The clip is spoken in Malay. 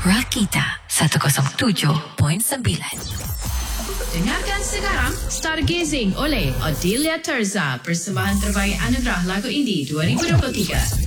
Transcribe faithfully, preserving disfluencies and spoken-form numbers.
Rakita seratus tujuh perpuluhan sembilan. Dengarkan sekarang Stargazing oleh Odelia Terza, persembahan terbaik anugerah lagu indie dua ribu dua puluh tiga.